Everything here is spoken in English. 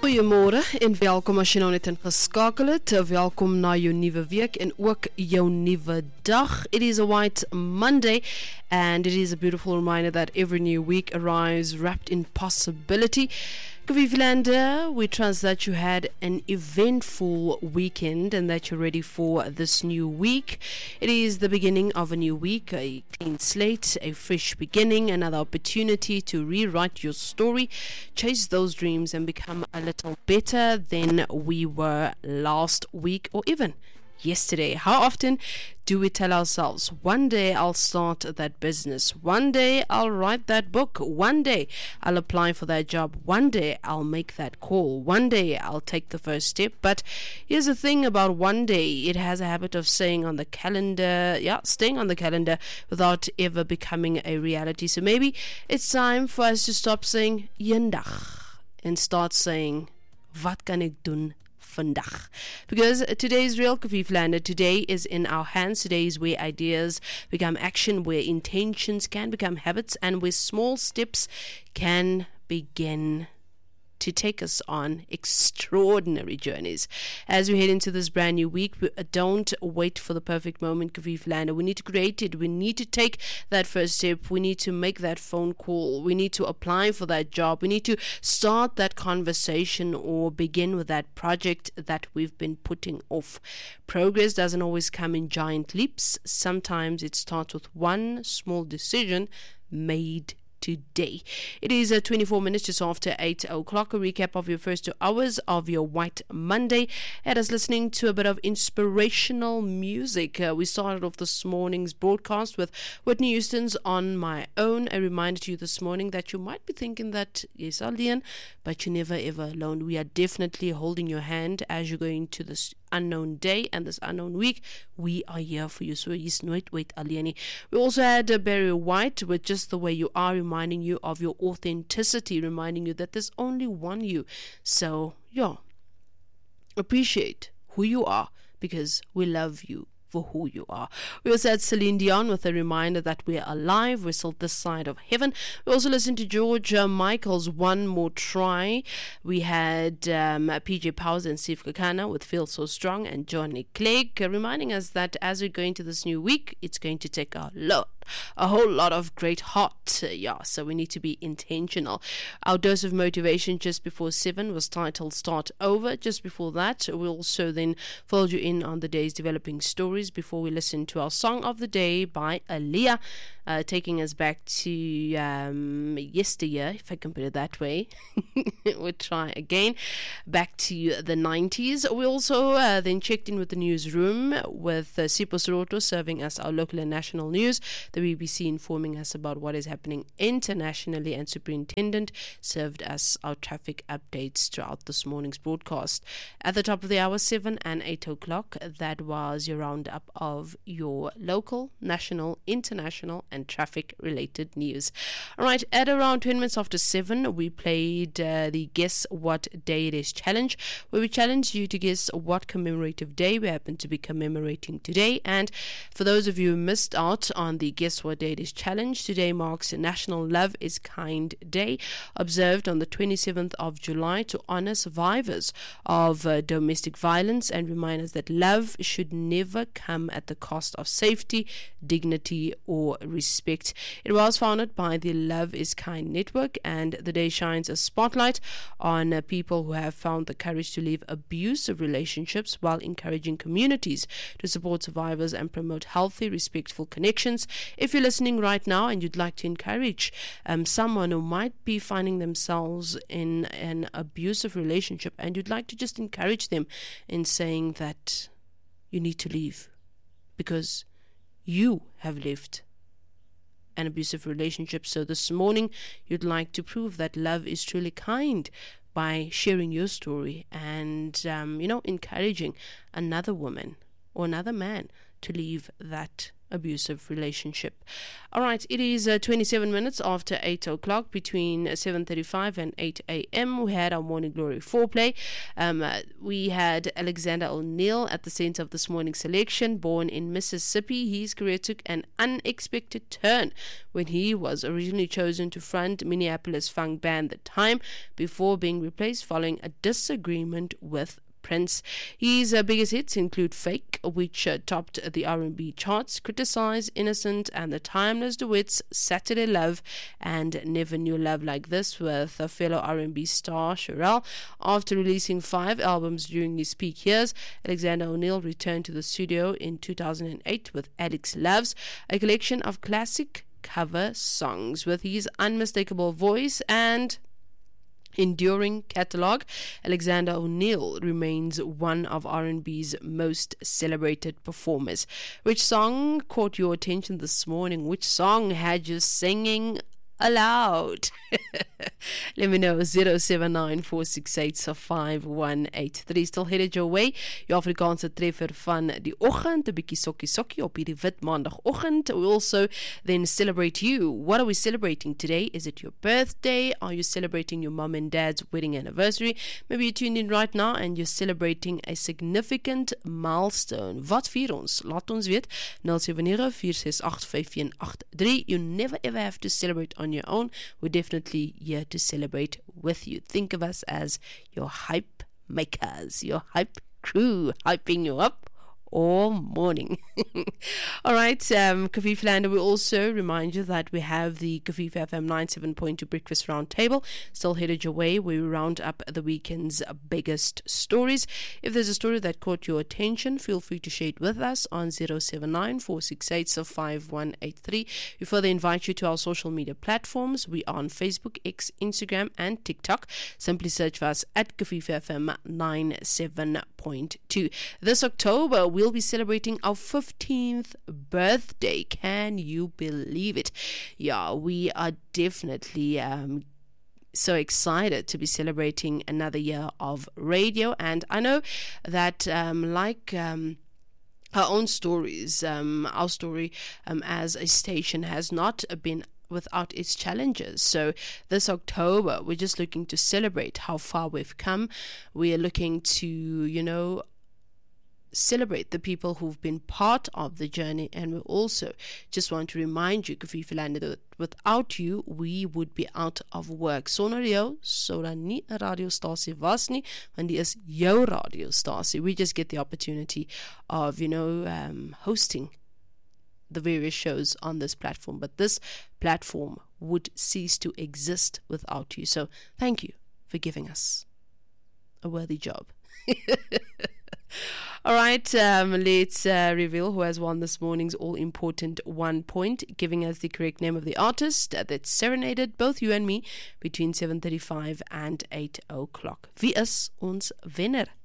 Goeiemôre en welkom as jy nou net ingeskakel het. Welkom na jou nuwe week en ook jou nuwe dag. It is a white Monday and it is a beautiful reminder that every new week arrives wrapped in possibility. Kavivilanda, we trust that you had an eventful weekend and that you're ready for this new week. It is the beginning of a new week, a clean slate, a fresh beginning, another opportunity to rewrite your story, chase those dreams and become a little better than we were last week or even yesterday. How often do we tell ourselves, one day I'll start that business, one day I'll write that book, one day I'll apply for that job, one day I'll make that call, one day I'll take the first step. But here's the thing about one day, it has a habit of staying on the calendar without ever becoming a reality. So maybe it's time for us to stop saying eendag and start saying, wat kan ek doen vandag? Because today is real, Kavivilanda. Today is in our hands. Today is where ideas become action, where intentions can become habits, and where small steps can begin to take us on extraordinary journeys. As we head into this brand new week, don't wait for the perfect moment, Kavivilanda. We need to create it. We need to take that first step. We need to make that phone call. We need to apply for that job. We need to start that conversation or begin with that project that we've been putting off. Progress doesn't always come in giant leaps. Sometimes it starts with one small decision made today. It is 24 minutes just after 8 o'clock. A recap of your first 2 hours of your White Monday. Had us listening to a bit of inspirational music. We started off this morning's broadcast with Whitney Houston's On My Own. I reminded you this morning that you might be thinking that, yes, Alien, but you're never ever alone. We are definitely holding your hand as you go into this unknown day and this unknown week. We are here for you, so jy's nooit wait alleen nie. We also had Barry White with Just the Way You Are, reminding you of your authenticity, reminding you that there's only one you. So yeah, appreciate who you are because we love you for who you are. We also had Celine Dion with a reminder that we're alive, we're still this side of heaven. We also listened to George Michael's One More Try. We had PJ Powers and Steve Kakana with Feel So Strong, and Johnny Clegg reminding us that as we go into this new week, it's going to take a whole lot of great heart. So we need to be intentional. Our dose of motivation just before 7 was titled Start Over. Just before that, we also then filled you in on the day's developing stories before we listen to our song of the day by Aaliyah, taking us back to yesteryear, if I can put it that way. We'll try again. Back to the 90s. We also then checked in with the newsroom with Sipho Soroto serving us our local and national news, the BBC informing us about what is happening internationally, and Superintendent served us our traffic updates throughout this morning's broadcast. At the top of the hour, 7 and 8 o'clock, that was your roundup of your local, national, international and traffic-related news. All right, at around 20 minutes after 7, we played the Guess What Day It Is challenge, where we challenged you to guess what commemorative day we happen to be commemorating today. And for those of you who missed out on the Guess What Day It Is challenge, today marks National Love is Kind Day, observed on the 27th of July to honor survivors of domestic violence and remind us that love should never come at the cost of safety, dignity, or respect. It was founded by the Love is Kind Network, and the day shines a spotlight on people who have found the courage to leave abusive relationships while encouraging communities to support survivors and promote healthy, respectful connections. If you're listening right now and you'd like to encourage someone who might be finding themselves in an abusive relationship, and you'd like to just encourage them in saying that you need to leave because you have left an abusive relationship. So this morning you'd like to prove that love is truly kind by sharing your story and encouraging another woman or another man to leave that abusive relationship. All right, it is 27 minutes after 8 o'clock. Between 7:35 and 8 a.m. we had our Morning Glory foreplay. We had Alexander O'Neal at the center of this morning's selection. Born in Mississippi, his career took an unexpected turn when he was originally chosen to front Minneapolis funk band The Time before being replaced following a disagreement with Prince. His biggest hits include Fake, which topped the R&B charts, Criticize, Innocent, and the timeless duets Saturday Love and Never Knew Love Like This with a fellow R&B star Sherelle. After releasing 5 albums during his peak years, Alexander O'Neal returned to the studio in 2008 with Alex Loves, a collection of classic cover songs. With his unmistakable voice and enduring catalogue, Alexander O'Neal remains one of R&B's most celebrated performers. Which song caught your attention this morning? Which song had you singing aloud? Let me know. 079-468-5183. Still headed your way. Jou Afrikaanse treffer van die oggend, 'n bietjie sokkie op hierdie wit maandagoggend. We also then celebrate you. What are we celebrating today? Is it your birthday? Are you celebrating your mom and dad's wedding anniversary? Maybe you're tuned in right now and you're celebrating a significant milestone. Wat vier ons? Laat ons weet. 070-468-5183. You never ever have to celebrate on your own. We're definitely here to celebrate with you. Think of us as your hype makers, your hype crew, hyping you up all morning. All right, Kafif Lander, we also remind you that we have the Kafif FM 97.2 Breakfast Roundtable still headed your way. We round up the weekend's biggest stories. If there's a story that caught your attention, feel free to share it with us on 079-468-5183. We further invite you to our social media platforms. We are on Facebook, X, Instagram, and TikTok. Simply search for us at Kafif FM 97.2. This October, we'll be celebrating our 15th birthday. Can you believe it? Yeah, we are definitely so excited to be celebrating another year of radio. And I know that our own stories, our story as a station has not been without its challenges. So this October, we're just looking to celebrate how far we've come. We are looking to, celebrate the people who've been part of the journey, and we also just want to remind you, Kafifilande, that without you, we would be out of work. Sonder jou sou daar nie 'n radiostasie was nie, want die is jou radiostasie. We just get the opportunity of, hosting the various shows on this platform, but this platform would cease to exist without you. So thank you for giving us a worthy job. All right, let's reveal who has won this morning's all-important 1 point, giving us the correct name of the artist that serenaded both you and me between 7:35 and 8 o'clock. Wie is ons wenner?